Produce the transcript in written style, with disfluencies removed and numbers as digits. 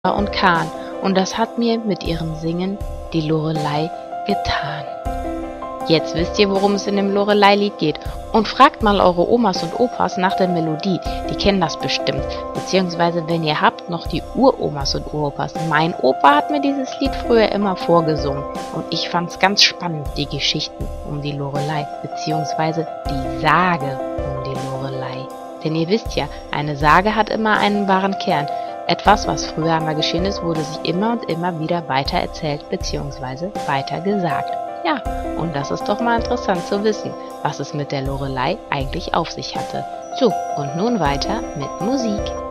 und Kahn, und das hat mir mit ihrem Singen die Lorelei getan. Jetzt wisst ihr, worum es in dem Lorelei-Lied geht. Und fragt mal eure Omas und Opas nach der Melodie, die kennen das bestimmt. Beziehungsweise, wenn ihr habt, noch die Uromas und Uropas. Mein Opa hat mir dieses Lied früher immer vorgesungen. Und ich fand's ganz spannend, die Geschichten um die Lorelei. Beziehungsweise die Sage um die Lorelei. Denn ihr wisst ja, eine Sage hat immer einen wahren Kern. Etwas, was früher einmal geschehen ist, wurde sich immer und immer wieder weiter erzählt bzw. weiter gesagt. Ja, und das ist doch mal interessant zu wissen, was es mit der Lorelei eigentlich auf sich hatte. So, und nun weiter mit Musik.